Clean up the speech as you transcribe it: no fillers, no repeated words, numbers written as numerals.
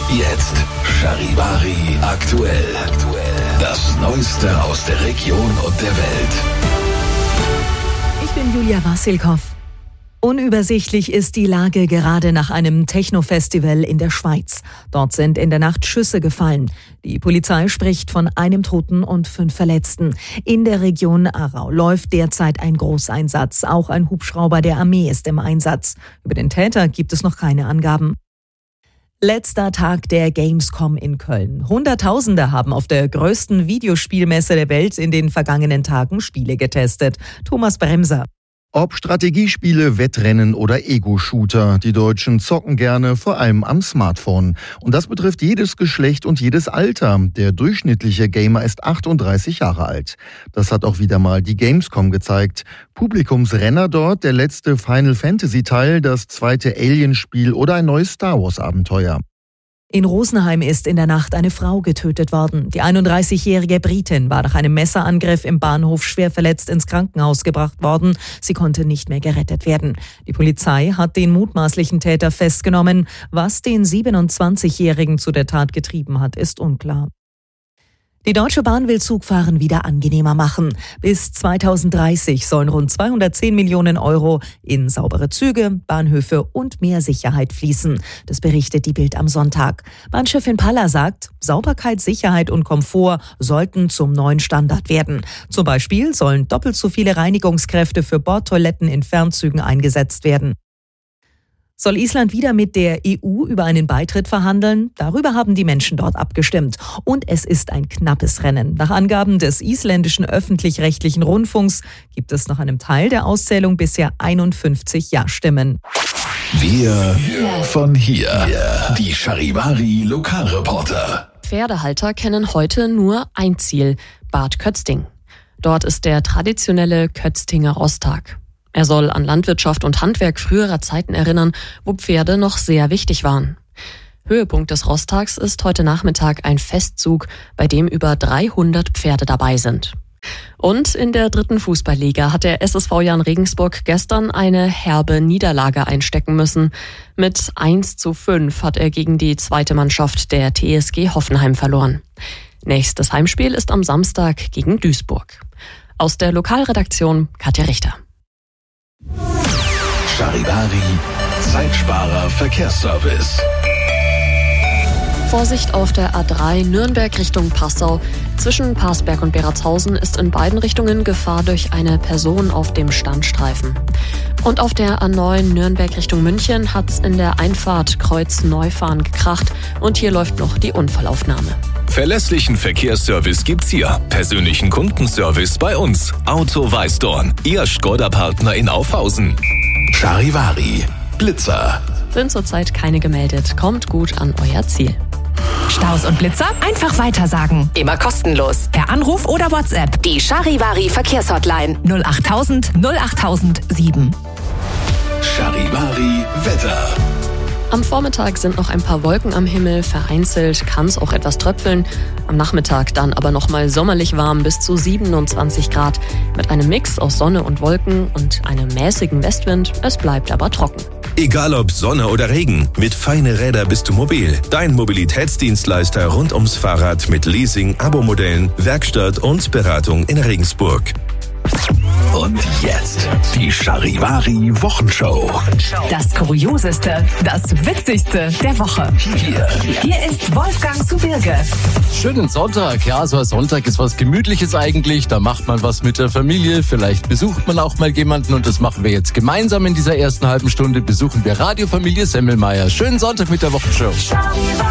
Jetzt Charivari aktuell. Das Neueste aus der Region und der Welt. Ich bin Julia Wassilkow. Unübersichtlich ist die Lage gerade nach einem Techno-Festival in der Schweiz. Dort sind in der Nacht Schüsse gefallen. Die Polizei spricht von einem Toten und 5 Verletzten. In der Region Aarau läuft derzeit ein Großeinsatz. Auch ein Hubschrauber der Armee ist im Einsatz. Über den Täter gibt es noch keine Angaben. Letzter Tag der Gamescom in Köln. Hunderttausende haben auf der größten Videospielmesse der Welt in den vergangenen Tagen Spiele getestet. Thomas Bremser. Ob Strategiespiele, Wettrennen oder Ego-Shooter, die Deutschen zocken gerne, vor allem am Smartphone. Und das betrifft jedes Geschlecht und jedes Alter. Der durchschnittliche Gamer ist 38 Jahre alt. Das hat auch wieder mal die Gamescom gezeigt. Publikumsrenner dort, der letzte Final Fantasy Teil, das zweite Alien-Spiel oder ein neues Star Wars Abenteuer. In Rosenheim ist in der Nacht eine Frau getötet worden. Die 31-jährige Britin war nach einem Messerangriff im Bahnhof schwer verletzt ins Krankenhaus gebracht worden. Sie konnte nicht mehr gerettet werden. Die Polizei hat den mutmaßlichen Täter festgenommen. Was den 27-jährigen zu der Tat getrieben hat, ist unklar. Die Deutsche Bahn will Zugfahren wieder angenehmer machen. Bis 2030 sollen rund 210 Millionen Euro in saubere Züge, Bahnhöfe und mehr Sicherheit fließen. Das berichtet die Bild am Sonntag. Bahnchefin Paller sagt, Sauberkeit, Sicherheit und Komfort sollten zum neuen Standard werden. Zum Beispiel sollen doppelt so viele Reinigungskräfte für Bordtoiletten in Fernzügen eingesetzt werden. Soll Island wieder mit der EU über einen Beitritt verhandeln? Darüber haben die Menschen dort abgestimmt. Und es ist ein knappes Rennen. Nach Angaben des isländischen öffentlich-rechtlichen Rundfunks gibt es nach einem Teil der Auszählung bisher 51 Ja-Stimmen. Wir von hier. Die Charivari Lokalreporter. Pferdehalter kennen heute nur ein Ziel, Bad Kötzting. Dort ist der traditionelle Kötztinger Rosttag. Er soll an Landwirtschaft und Handwerk früherer Zeiten erinnern, wo Pferde noch sehr wichtig waren. Höhepunkt des Rosttags ist heute Nachmittag ein Festzug, bei dem über 300 Pferde dabei sind. Und in der 3. Fußballliga hat der SSV Jahn Regensburg gestern eine herbe Niederlage einstecken müssen. Mit 1:5 hat er gegen die zweite Mannschaft der TSG Hoffenheim verloren. Nächstes Heimspiel ist am Samstag gegen Duisburg. Aus der Lokalredaktion Katja Richter. Charivari, Zeitsparer Verkehrsservice. Vorsicht auf der A3 Nürnberg Richtung Passau. Zwischen Parsberg und Beratshausen ist in beiden Richtungen Gefahr durch eine Person auf dem Standstreifen. Und auf der A9 Nürnberg Richtung München hat's in der Einfahrt Kreuz Neufahren gekracht und hier läuft noch die Unfallaufnahme. Verlässlichen Verkehrsservice gibt's hier. Persönlichen Kundenservice bei uns. Auto Weißdorn, Ihr Škoda-Partner in Aufhausen. Charivari, Blitzer. Sind zurzeit keine gemeldet. Kommt gut an euer Ziel. Staus und Blitzer einfach weitersagen. Immer kostenlos. Per Anruf oder WhatsApp. Die Charivari Verkehrshotline 08000 08007. Charivari Wetter. Am Vormittag sind noch ein paar Wolken am Himmel, vereinzelt kann es auch etwas tröpfeln. Am Nachmittag dann aber nochmal sommerlich warm bis zu 27 Grad mit einem Mix aus Sonne und Wolken und einem mäßigen Westwind. Es bleibt aber trocken. Egal ob Sonne oder Regen, mit Feine Räder bist du mobil. Dein Mobilitätsdienstleister rund ums Fahrrad mit Leasing, Abo-Modellen, Werkstatt und Beratung in Regensburg. Und jetzt die Charivari Wochenshow. Das Kurioseste, das Witzigste der Woche. Hier ist Wolfgang zu Birge. Schönen Sonntag. Ja, so ein Sonntag ist was Gemütliches eigentlich. Da macht man was mit der Familie. Vielleicht besucht man auch mal jemanden und das machen wir jetzt gemeinsam in dieser ersten halben Stunde. Besuchen wir Radiofamilie Semmelmeier. Schönen Sonntag mit der Wochenshow.